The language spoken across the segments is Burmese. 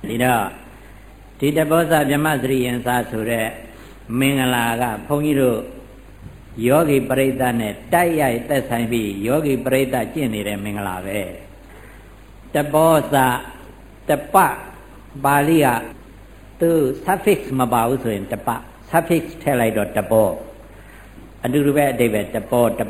ဒီတော့ဒီတဘောဇဗြဟ္မစရိယံစာဆိုတဲ့မင်္ဂလာကဘုန်းကြီးတို့ယောဂီပရိသတ်နဲ့တိုက်ရိုက်သက်ဆိုင်ပြီးယောဂီပရိသတ်ကျင့်နေတဲ့မင်္ဂလာပဲတဘောဇတပပါဠိကသူ suffix မပါဘူးဆိုရင်တပ suffix ထည့်လိုက်တော့တဘောအတူတူပဲအဓိပ္ပာယ်တဘောတပ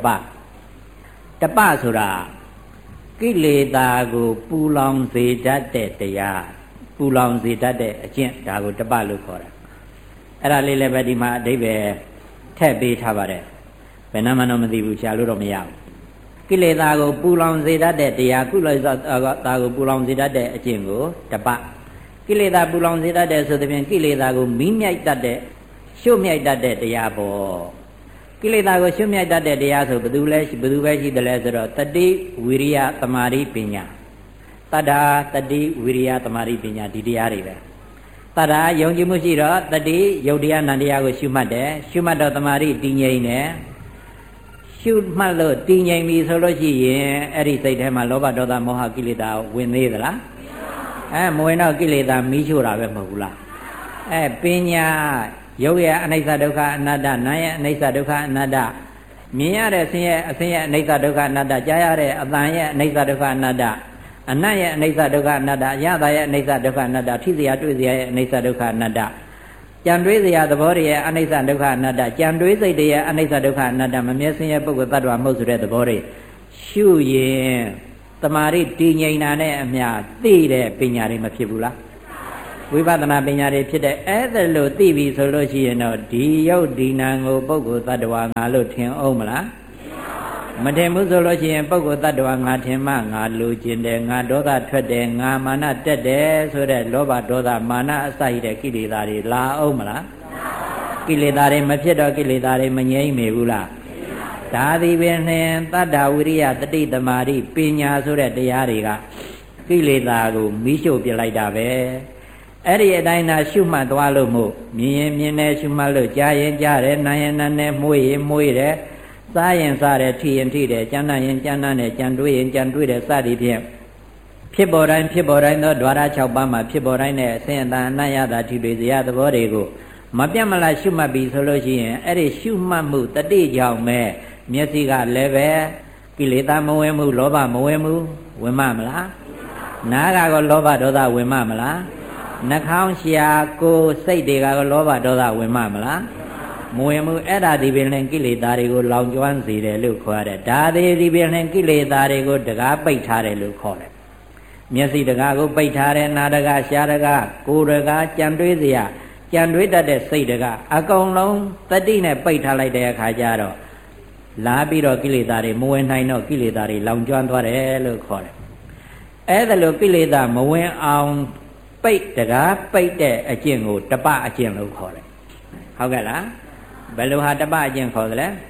ဆိုတာကိလေသာကိုပူလောင်စေတတ်တဲ့တရားပူလောင်စေတတ်တဲ့အကျင့်ဒါကိုတပလို့ခေါ်တာအဲ့ဒါလေးလည်းပဲဒီမှာအဓိပ္ပာယ်ထည့်ပေးထားပါတယ်ဘယ်နှမှတော့မသိဘူးရှာလို့တော့မရဘူးကိလေသာကိုပူလောင်စေတတ်တဲ့တရားကုလေသာကိုပူလောင်စေတတ်တဲ့အကျင့်ကိုတပကိလေသာပူလောင်စေတတ်တဲ့ဆိုတဲ့ပြင်ကိလေသာကိုမီးမြိုက်တတ်တဲ့ရှို့မြိုက်တတ်တဲ့တရားပေါ့ကိလေသာကိုရှို့မြိုက်တတ်တဲ့တရားဆိုဘယ်သူပဲရှိတယ်လဲဆိုတော့တတိဝိရိယသမာဓိပညာတတ္ထာတတိဝိရိယသမာဓိပညာဒီတရားတွေပဲတတ္ထာယုံကြည်မှုရှိတော့တတိယုတ်တရားနန္တရားကိုရှုမှတ်တယ်ရှုမှတ်တော့သမာဓိတည်ငြိမ်တယ်ရှုမှတ်လို့တည်ငြိမ်ပြီဆိုလို့ရှိရင်အဲ့ဒီစိတ်ထဲမှာလောဘဒေါသမောဟကိလေသာဝင်သေးသလားမဝင်တော့ကိလေသာမီးရှို့တာပဲမဟုတ်ဘူးလားပညာရုပ်ရဲ့အနိစ္စဒုက္ခအနတ္တနာမ်ရဲ့အနိစ္စဒုက္ခအနတ္တမြင်ရတဲ့အဆင်းရဲ့အနိစ္စဒုက္ခအနတ္တကြားရတဲ့အသံရဲ့အနိစ္စဒုက္ခအနတ္တအနတ်ရဲ့အနိစ္စဒုက္ခအနတ္တအရသာရဲ့အနိစ္စဒုက္ခအနတ္တထိစရာတွေ့စရာရဲ့အနိစ္စဒုက္ခအနတ္တကြံတွေးစရာသဘောတွေရဲ့အနိစ္စဒုက္ခအနတ္တကြံတွေးစိတ်တွေရဲ့အနိစ္စဒုက္ခအနတ္တမမြဲစင်းရဲ့ပုဂ္ဂိုလ်တ attva မဟုတ်ဆိုတဲ့သဘောတွေရှုရင်တမာရိတည်ငြိမ်တာနဲ့အမျှသိတဲ့ပညာတွေမဖြစ်ဘူးလားဝိပဿနာပညာတွေဖြစ်တဲ့အဲ့ဒါလို့သိပြီဆိုလို့ရှိရင်တော့ဒီယုတ်ဒီနာကိုပုဂ္ဂိုလ်တ attva ငါလို့ထင်အောင်မလားမထင်ဘူးဆိုလို့ရှိရင်ပုဂ္ဂိုလ်တ attva ငါထင်မှငါလိုချင်တယ်ငါဒေါသထွက်တယ်ငါမာနတက်တယ်ဆိုတဲ့လောဘဒေါသမာနအစရှိတဲ့ကိလေသာတွေလာအောင်မလားကိလေသာတွေမဖြစ်တော့ကိလေသာတွေမငြိမ့်မေဘူးလားဒါသည်ပင်နဲ့တတ္တဝိရိယတတိသမารိပညာဆိုတဲ့တရားတွေကကိလေသာကိုမီးရှို့ပြလိုက်တာပဲအဲ့ဒီအတိုင်းသာရှုမှတ်သွားလို့မို့မြင်ရင်မြင်တယ်ရှုမှတ်လို့ကြားရင်ကြားတယ်နားရင်နားတယ်မှုရင်မှုတယ်စားရင်စားတယ်ထိရင်ထိတယ်ကြမ်းတမ်းရင်ကြမ်းတမ်းတယ်ကြံတွေးရင်ကြံတွေးတယ်စသည်ဖြင့်ဖြစ်ပေါ်တိုင်းသောဓဝရ6ပါးမှာဖြစ်ပေါ်တိုင်းနဲ့အစဉ်အတန်အနတ်ရတာထိတွေဇရာသဘောတွေကိုမပြတ်မလားရှုမှတ်ပြီဆိုလို့ရှိရင်အဲ့ဒီရှုမှတ်မှုတတိကြောင့်ပဲမျက်စိကလည်းပဲကိလေသာမဝင်ဘူးလောဘမဝင်ဘူးဝင်မမလားနားကတော့လောဘဒေါသဝင်မမလားနှာခေါင်းရှာကိုယ်စိတ်တွေကလောဘဒေါသဝင်မလားမဝင်ဘူးအဲ့ဒါဒီပင်လည်းကိလေသာတွေကိုလောင်ကျွမ်းစေတယ်လို့ခေါ်ရတယ်ဒါဒီပင်လည်းကိလေသာတွေကိုတကားပိတ်ထားတယ်လို့ခေါ်တယ်မျက်စိတကားကိုပိတ်ထားတယ်နားတကားရှားတကားကိုယ်တကားကြံတွေးစရာကြံတွေးတတ်တဲ့စိတ်တကားအကုန်လုံးတတိနဲ့ပိတ်ထားလိုက်တဲ့အခါကျတော့လာပြီးတော့ကိလေသာတွေမဝင်နိုင်တော့ကိလေသာတွေလောင်ကျွမ်းသွားတယ်လို့ခေါ်တယ်အဲ့ဒါလို့ကိလေသာမဝင်အောင်ပိတ်တကားပိတ်တဲ့အကျင့်ကိုတပအကျင့်လို့ခေါ်တယ်ဟုတ်ကဲ့လားဘယ်လိုဟာတပအကျင့်ခေါ်သလဲ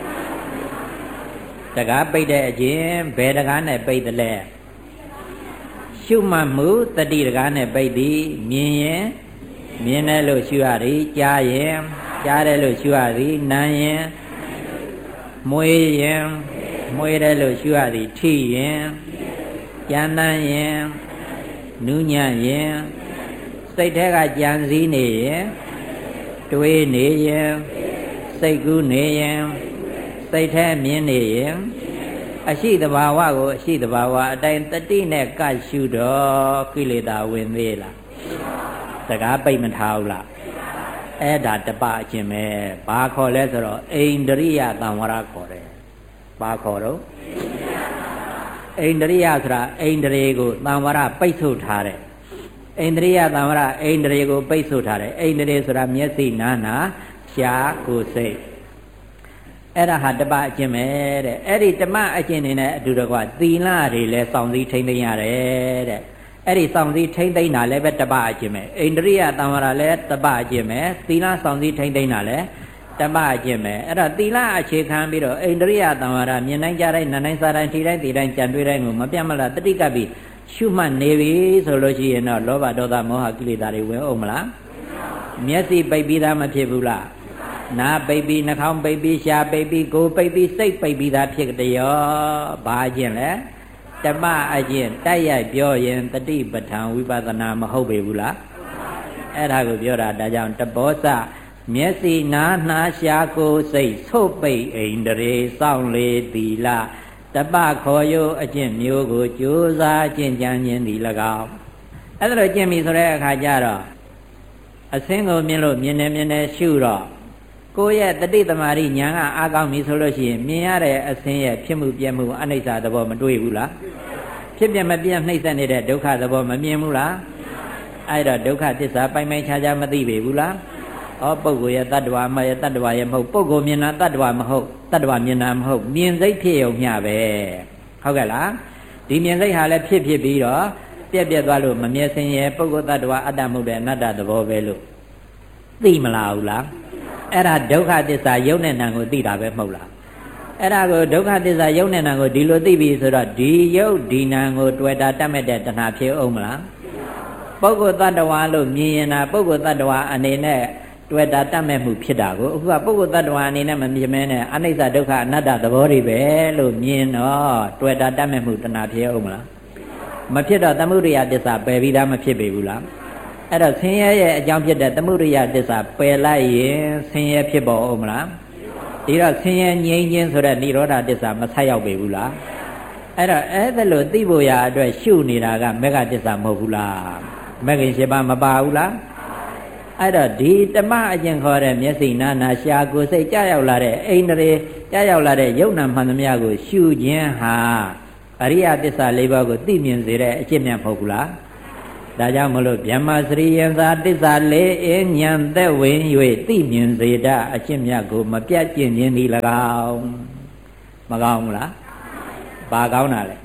တကားပိတ်တဲ့အကျင့်ဘယ်တကားနဲ့ပိတ်သလဲရှုမှတ်မှုတတိတကားနဲ့ပိတ်သည်မြင်ရင်မြင်တယ်လို့ရှုရသည်ကြားရင်ကြားတယ်လို့ရှုရသည်နားရင်မွေးရင်မွေးတယ်လို့ရှုရသည်ထိရင်ကြံတန်းရင်နူးညံ့ရင်စိတ်ထဲကကြံစည်းနေရင်တွေးနေရင်စိတ်ကူးနေရင်စိတ်ထဲမြင်နေရင်အရှိတဘာဝကိုအရှိတဘာဝအတိုင်းတတိနဲ့ကရှုတော့ကိလေသာဝင်သေးလားတကားပိတ်မထားဘူးလားအဲ့ဒါတပအချင်းပဲဘာခေါ်လဲဆိုတော့အိန္ဒြိယသံဝရခေါ်တယ်ဘာခေါ်တော့အိန္ဒြိယဆိုတာအိန္ဒြေကိုသံဝရပိတ်ဆို့ထားတယ်အိန္ဒြိယသံဝရအိန္ဒြေကိုပိတ်ဆို့ထားတယ်အိန္ဒြေဆိုတာမျက်စိနားနာရှားကိုယ်စိတ်အဲ့ဒါဟာတပအချင်းပဲတဲ့အဲ့ဒီတမအချင်းနေနဲ့အတူတကွသီလတွေလည်းစောင့်စည်းထိန်းသိမ်းရတယ်တဲ့အဲ့ဒီစောင့်စည်းထိန်းသိမ်းတာလည်းပဲတပအချင်းပဲအိန္ဒြိယသံဝရလည်းတပအချင်းပဲသီလစောင့်စည်းထိန်းသိမ်းတာလည်းတပအချင်းပဲအဲ့တော့သီလအခြေခံပြီးတော့အိန္ဒြိယသံဝရမြင်တိုင်းကြားတိုင်းနားတိုင်းစားတိုင်းထိတိုင်းသိတိုင်းကြံတွေးတိုင်းကိုမပြတ်မလားတတိကပ်ပြီးရှုမှတ်နေပြီဆိုလို့ရှိရင်တော့လောဘဒေါသမောဟကိလေသာတွေဝင်အောင်မလားမျက်စိပိတ်ပြီးသားမဖြစ်ဘူးလားနားပိတ်ပြီးနှာခေါင်းပိတ်ပြီးရှားပိတ်ပြီးကိုယ်ပိတ်ပြီးစိတ်ပိတ်ပြီးသားဖြစ်တဲ့ရောဘာကျင့်လဲဓမ္မအကျင့်တိုက်ရိုက်ပြောရင်တတိပဋ္ဌာန်ဝိပဿနာမဟုတ်ပေဘူးလားအဲ့ဒါကိုပြောတာဒါကြောင့်တဘောစမျက်စိနားနှာရှာကိုယ်စိတ်ဆုတ်ပိတ်ဣန္ဒြေစောင့်လေသီလတပ္ပခေါ်ယောအကျင့်မျိုးကိုကြိုးစားကျင့်ကြံခြင်းသည်၎င်းအဲ့ဒါလိုကျင့်ပြီဆိုတဲ့အခါကျတော့အစင်းကိုမြင်လို့မြင်နေရှုတော့ကိုယ့်ရဲ့တတိသမารိဉာဏ်ကအားကောင်းပြီဆိုလို့ရှိရင်မြင်ရတဲ့အစင်းရဲ့ဖြစ်မှုပြည့်မှုအနိစ္စသဘောမတွေ့ဘူးလားဖြစ်ပြမပြတ်နှိမ့်ဆက်နေတဲ့ဒုက္ခသဘောမမြင်ဘူးလားအဲ့တော့ဒုက္ခသစ္စာပိုင်ပိုင်ခြားခြားမသိပေဘူးလားဩပုဂ္ဂိုလ်ရဲ့တ attva မရဲ့တ attva ရဲ့မဟုတ်ပုဂ္ဂိုလ်မြင်တာတ attva မဟုတ်တ attva မြင်တာမဟုတ်မြင်စိတ်ဖြစ်ုံမျှပဲဟုတ်ကဲ့လားဒီမြင်စိတ်ဟာလည်းဖြစ်ပြီးတော့ပြက်သွားလို့မမြဲစင်ရဲ့ပုဂ္ဂိုလ်တ attva အတ္တမဟုတ်တဲ့အနတ္တသဘောပဲလို့သိမလားဘူးလားအဲ့ဒါဒုက္ခသစ္စာယုံနဲ့နံကိုသိတာပဲမဟုတ်လားအဲ့ဒါကိုဒုက္ခသစ္စာယုံနဲ့နံကိုဒီလိုသိပြီဆိုတော့ဒီယုတ်ဒီနံကိုတွေ့တာတတ်မဲ့တဲ့တဏှာဖြစ်အောင်မလားပုဂ္ဂိုလ်တ attva လို့မြင်ရင်တာပုဂ္ဂိုလ်တ attva အနေနဲ့တွေ့တာတတ်မဲ့မှုဖြစ်တာကိုအခုကပုဂ္ဂိုလ်တ attva အနေနဲ့မမြင်မဲနဲ့အနိစ္စဒုက္ခအနတ္တသဘောတွေပဲလို့မြင်တော့တွေ့တာတတ်မဲ့မှုတဏှာဖြစ်အောင်မလားမဖြစ်တော့သမုဒိယသစ္စာပယ်ပြီးသားမဖြစ်ပေဘူးလားအဲ့တော့ဆင်းရဲရဲ့အကြောင်းဖြစ်တဲ့သမုဒိယသစ္စာပယ်လိုက်ရင်ဆင်းရဲဖြစ်ပေါ်အောင်မလားဒီတော့ဆင်းရဲငြိမ်းခြင်းဆိုတဲ့និရောဓသစ္စာမဆက်ရောက်ပေဘူးလားအဲ့တော့အဲ့ဒါလို့သိဖို့ရာအတွက်ရှုနေတာကမေဃသစ္စာမဟုတ်ဘူးလားမဂ္ဂင်7ပါးမပါဘူးလားအဲ့တော့ဒီဓမ္မအကျင့်ခေါ်တဲ့မျက်စိနာနာရှာကိုယ်စိတ်ကြောက်လာတဲ့အိန္ဒြေကြောက်လာတဲ့ယုံနာမှန်သမျှကိုရှုခြင်းဟာအရိယသစ္စာ၄ပါးကိုသိမြင်စေတဲ့အကျင့်များမဟုတ်ဘူးလားဒါကြောင့်မလို့ဗျမ္မာစရိယံသာသစ္စာ၄အဉ္ဉံသက်ဝင်၍သိမြင်စေတဲ့အကျင့်များကိုမပြတ်ကျင့်ခြင်းသည်၎င်းမကောင်းဘူးလားဘာကောင်းတာလဲ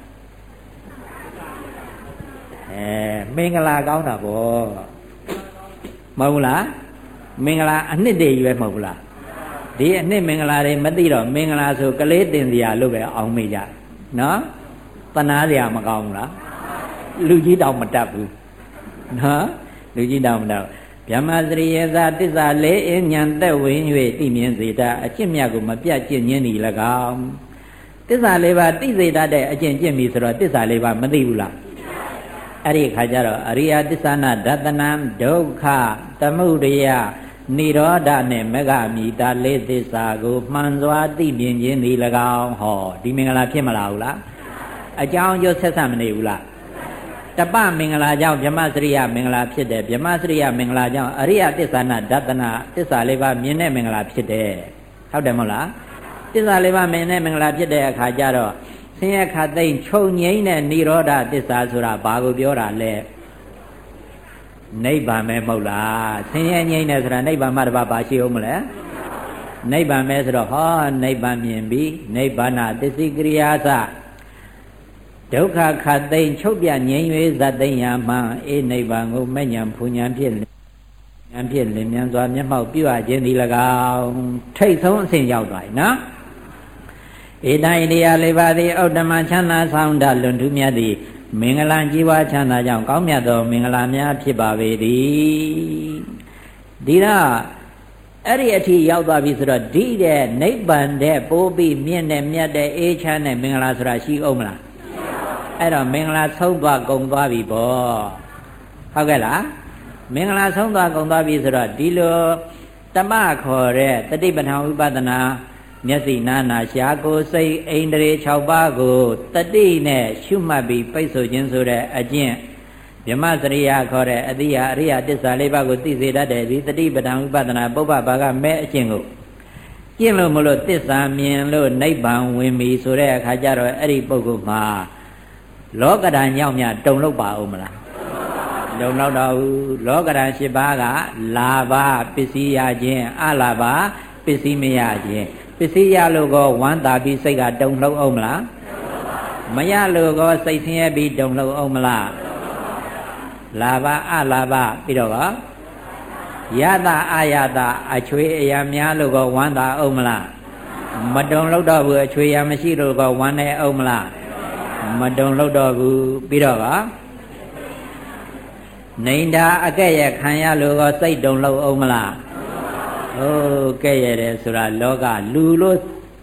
မင်္ဂလာကောင်းတာဗောမဟုတ်ဘူးလားမင်္ဂလာအနှစ်တည်းရွယ်မဟုတ်ဘူးလားဒီအနှစ်မင်္ဂလာတွေမသိတော့မင်္ဂလာဆိုကလေးတင်စရာလို့ပဲအောင်မေ့ကြနော်တနာစရာမကောင်းဘူးလားလူကြီးတောင်မတတ်ဘူးနော်လူကြီးတောင်မတတ်ဗျမ္မာစရိယသာသစ္စာ၄အဉ္ဉံသက်ဝင်၍သိမြင်စေတတ်အကျင့်မြတ်ကိုမပြတ်ကျင့်ခြင်းဤ၎င်းသစ္စာ၄ပါးသိစေတတ်တဲ့အကျင့်ကျင့်ပြီဆိုတော့သစ္စာ၄ပါးမသိဘူးလားအဲ့ဒီခါကျတော့အရိယသစ္စာနာဒသနံဒုက္ခသမုဒယនិရောဓနဲ့မဂ္ဂမိတာ၄သစ္စာကိုမှန်စွာသိမြင်ခြင်းဤ၎င်းဟောဒီမင်္ဂလာဖြစ်မလားဘူးလားအကြောင်းကျိုးဆက်ဆက်မနေဘူးလားတပ္ပမင်္ဂလာကြောင့်ဗြဟ္မစရိယမင်္ဂလာဖြစ်တယ်ဗြဟ္မစရိယမင်္ဂလာကြောင့်အရိယသစ္စာနာဒသနာသစ္စာ၄ပါးမြင်တဲ့မင်္ဂလာဖြစ်တယ်ဟုတ်တယ်မဟုတ်လားသစ္စာ၄ပါးမြင်တဲ့မင်္ဂလာဖြစ်တဲ့အခါကျတော့ဆင်းရဲခတ်သိမ်းချုပ်ငြိမ်းတဲ့និရောဓသစ္စာဆိုတာဘာကိုပြောတာလဲနိဗ္ဗာန်ပဲမဟုတ်လားဆင်းရဲငြိမ်းတယ်ဆိုတာနိဗ္ဗာန်မှတပါးဘာရှိအောင်မလဲနိဗ္ဗာန်ပဲဆိုတော့ဟောနိဗ္ဗာန်မြင်ပြီနိဗ္ဗာန်သစ္စိကရိယာသဒုက္ခခတ်သိမ်းချုပ်ပြငြိမ်း၍ဇတ်သိမ်းရာမှအေးနိဗ္ဗာန်ကိုမဲ့ညာဖူညာဖြင့်ဉာဏ်ဖြင့်လင်းမြန်စွာမျက်မှောက်ပြုအပ်ခြင်းသည်၎င်းထိတ်ဆုံးအဆင့်ရောက်သွားပြီနော်ဧတံဣရိယာ၄ပါးသည်ဥတ္တမချမ်းသာဆောင်တလွန်ထူးမြတ်သည်မင်္ဂလာကြီးပွားချမ်းသာကြောင့်ကောင်းမြတ်သောမင်္ဂလာများဖြစ်ပါပေသည်ဒီတော့အဲ့ဒီအထိရောက်သွားပြီဆိုတော့ဒီတဲ့နိဗ္ဗာန်တဲ့ပိုးပြီးမြင့်တဲ့မြတ်တဲ့အေးချမ်းတဲ့မင်္ဂလာဆိုတာရှိအောင်မလားအဲ့တော့မင်္ဂလာဆုံးသွားကုန်သွားပြီပေါ့ဟုတ်ကဲ့လားမင်္ဂလာဆုံးသွားကုန်သွားပြီဆိုတော့ဒီလိုတမခေါ်တဲ့တတိပဋ္ဌာန်ဝိပဿနာမျက်စိနာနာရှာကိုယ်စိတ်ဣန္ဒြေ6ပါးကိုတတိနဲ့ရှုမှတ်ပြီးပိတ်ဆိုခြင်းဆိုတဲ့အကျင့်ဗြဟ္မစရိယခေါ်တဲ့အတိယအရိယသစ္စာ၄ပါးကိုသိစေတတ်တဲ့ဒီတတိပဋ္ဌာန်ဝိပဿနာပုပ္ပဘာကမဲ့အကျင့်ကိုကျင့်လို့မလို့သစ္စာမြင်လို့နိဗ္ဗာန်ဝင်ပြီဆိုတဲ့အခါကျတော့အဲ့ဒီပုဂ္ဂိုလ်မှာလောကဓာတ်ညောင်းမြတုံလောက်ပါဦးမလားတုံလောက်တော့လောကဓာတ်၈ပါးကလာဘပစ္စည်းရခြင်းအလာဘပစ္စည်းမရခြင်းပစ္စည်းရလို့ကောဝမ်းသာပြီးစိတ်ကတုံလောက်အောင်မလားမရလို့ကောစိတ်ဆင်းရဲပြီးတုံလောက်အောင်မလားလာဘအလာဘပြီးတော့ကောယတအာယတအချွေအရာများလို့ကောဝမ်းသာအောင်မလားမတုံလောက်တော့ဘူးအချွေရမရှိလို့ကောဝမ်းနေအောင်မလားမတုံလောက်တော့ဘူးပြီးတော့ကနေတာအကဲ့ရခံရလို့ကောစိတ်တုံလောက်အောင်မလားဟုတ်ကဲ့ရတယ်ဆိုတာလောကလူလို့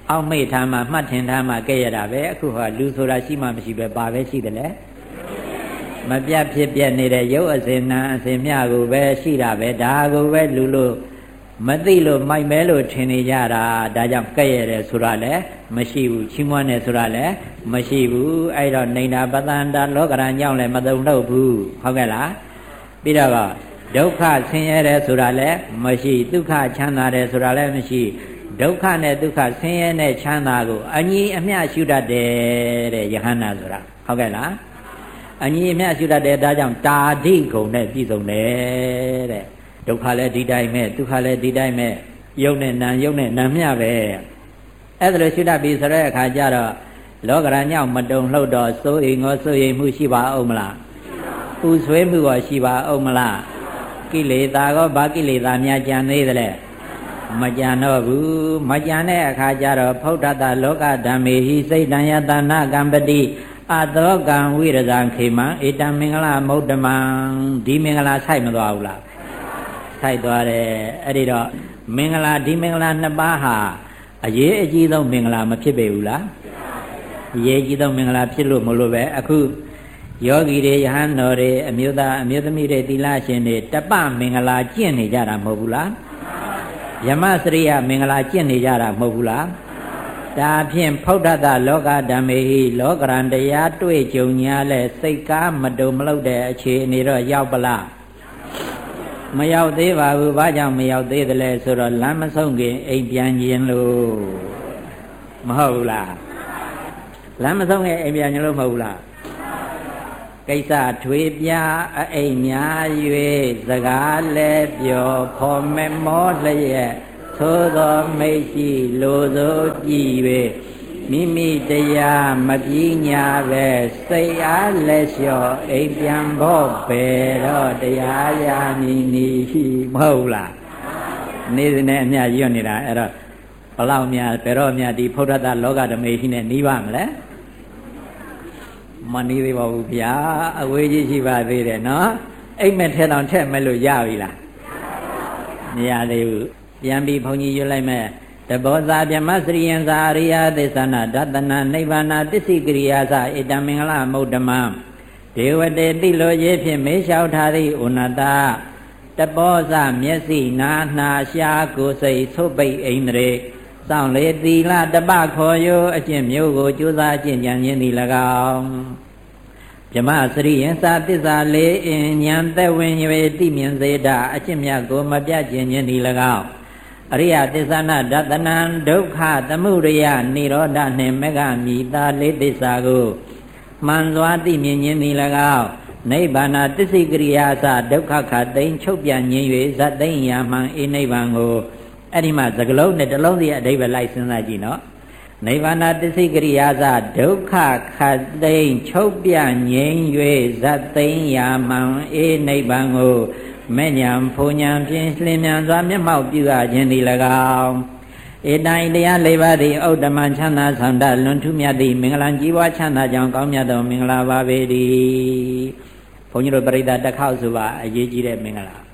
အောက်မေ့ထားမှမှတ်ထင်ထားမှကဲ့ရတာပဲအခုဟာလူဆိုတာရှိမှမရှိပဲဘာပဲရှိတယ်လဲမပြတ်ဖြစ်ပြနေတဲ့ရုပ်အစဉ်နာအစဉ်မြကိုပဲရှိတာပဲဒါကိုပဲလူလို့မသိလို့မိုက်မဲလို့ထင်နေကြတာဒါကြောင့်ကဲ့ရတယ်ဆိုတာလည်းမရှိဘူးချီးမွမ်းတယ်ဆိုတာလည်းမရှိဘူးအဲ့တော့နေတာပတန္တလောကရန်ကြောင့်လည်းမသုံးတော့ဘူးဟုတ်ကဲ့လားပြီးတော့ဒုက္ခဆင်းရဲတယ်ဆိုတာလည်းမရှိဒုက္ခချမ်းသာတယ်ဆိုတာလည်းမရှိဒုက္ခနဲ့ဒုက္ခဆင်းရဲနဲ့ချမ်းသာကိုအညီအမျှရှုတတ်တယ်တဲ့ယဟန္တာဆိုတာဟုတ်ကဲ့လားအညီအမျှရှုတတ်တယ်ဒါကြောင့်တာဓိဂုံနဲ့ပြည့်စုံတယ်တဲ့ဒုက္ခလည်းဒီတိုင်းပဲဒုက္ခလည်းဒီတိုင်းပဲယုံနဲ့နာယုံနဲ့နာမျှပဲအဲ့ဒါလိုရှုတတ်ပြီဆိုတဲ့အခါကျတော့လောကရန်ညောင်မတုံလှုပ်တော့စိုးအိမ်ငေါစိုးရိမ်မှုရှိပါအောင်မလားပူဆွေးမှုရောရှိပါအောင်မလားကိလေသာကောဘာကိလေသာများကြံသေးသလဲမကြံတော့ဘူးမကြံတဲ့အခါကျတော့ဖုဒ္ဓတလောကဓမ္မေဟိစိတ်တံယတနာကံပတိအသောကံဝိရဇံခေမံဧတံမင်္ဂလမௌဒ္ဓမံဒီမင်္ဂလာဆိုင်မသွားဘူးလားဆိုင်သွားတယ်အဲ့ဒီတော့မင်္ဂလာဒီမင်္ဂလာနှစ်ပါးဟာအရေးအကြီးဆုံးမင်္ဂလာမဖြစ်ပေဘူးလားအရေးကြီးဆုံးမင်္ဂလာဖြစ်လို့မလို့ပဲအခုယောဂီတွေယဟန်တော်တွေအမျိုးသားအမျိုးသမီးတွေသီလရှင်တွေတပမင်္ဂလာကျင့်နေကြတာမဟုတ်ဘူးလားယမစရိယမင်္ဂလာကျင့်နေကြတာမဟုတ်ဘူးလားဒါဖြင့်ဖုဒ္ဓတလောကဓမ္မေဟိလောကရန်တရားတွေ့ကြုံညာလဲစိတ်ကားမတုံမလုပ်တဲ့အခြေအနေတော့ရောက်ပလားမရောက်သေးပါဘူးဘာကြောင့်မရောက်သေးသလဲဆိုတော့လမ်းမဆုံးခင်အိမ်ပြန်ခြင်းလို့မဟုတ်ဘူးလားလမ်းမဆုံးခင်အိမ်ပြန်ခြင်းလို့မဟုတ်ဘူးလားကိစ္စထွေပြအိမ်များ၍စကားလဲပြောဖော်မဲမောလျက်သို့သောမိတ်ရှိလိုစိုးကြည်၍မိမိတရားမပြင်းညာပဲစိတ်အားလက်လျှော့အိမ်ပြန်ဖို့ပဲတော့တရားရမည်နီရှိမဟုတ်လားနေ့စဉ်နဲ့အမျှရွတ်နေတာအဲ့တော့ဘလောက်များဘယ်တော့များဒီဖုဒ္ဓတလောကဓမေရှိနဲ့နှီးပါမလဲမနှီးသေးပါဘူးဗျာအဝေးကြီးရှိပါသေးတယ်နော်အိမ်မက်ထဲတောင်ထက်မဲ့လို့ရပြီလားမရသေးဘူးပြန်ပြီးဘုန်းကြီးရွတ်လိုက်မဲ့တဘောဇာဗြဟ္မစရိယံဇာအရိယသစ္ဆနာဒတနာနိဗ္ဗာန်ပစ္စည်းကိရိယာသဧတံမင်္ဂလမௌဒ္ဓမံဒေဝတေတိလိုရေးဖြင့်မေးလျှောက်ထားသည့်ဥနတတဘောဇမျက်စိနာနှာရှားကိုယ်စိတ်သုပိတ်ဣန္ဒြေစောင့်လေသီလတပခေါ်ယောအကျင့်မျိုးကိုကြိုးစားကျင့်ကြံခြင်းသည်၎င်းဗြဟ္မစရိယံသာသစ္စာလေးအင်ဉာဏ်သက်ဝင်၍တိမြင်စေတာအကျင့်မြတ်ကိုမပြတ်ခြင်းသည်၎င်းအရိယသစ္ဆနာဒတနံဒုက္ခသမုဒယနိရောဓနှင့်မဂ္ဂမိတာလေးသစ္စာကိုမှန်စွာသိမြင်ခြင်းသည်၎င်းနိဗ္ဗာန်တစ္ဆိကရိယာသဒုက္ခခသိမ်းချုပ်ပြန်ခြင်း၍ဇတ်သိမ်းရာမှန်အေနိဗ္ဗာန်ကိုအဲ့ဒီမှာသကလုံးနဲ့တစ်လုံးစီအဓိပ္ပာယ်လိုက်စဉ်းစားကြည့်နော်နိဗ္ဗာန်တစ္ဆိကရိယာသဒုက္ခခသိမ်းချုပ်ပြန်ခြင်း၍ဇတ်သိမ်းရာမှန်အေနိဗ္ဗာန်ကိုမဲ့ညာဖုန်ညာဖြင့်လင်းမြန်စွာမျက်မှောက်ပြုအပ်ခြင်းသည်၎င်းဧတိုင်တရား၄ပါးသည်ဥဒ္ဓမချမ်းသာဆောင်တလွန်ထူးမြတ်သည့်မင်္ဂလာကြီးပွားချမ်းသာကြောင်းကောင်းမြတ်သောမင်္ဂလာပါပေ၏ဘုန်းကြီးတို့ပရိသတ်တစ်ခေါက်ဆိုပါအရေးကြီးတဲ့မင်္ဂလာ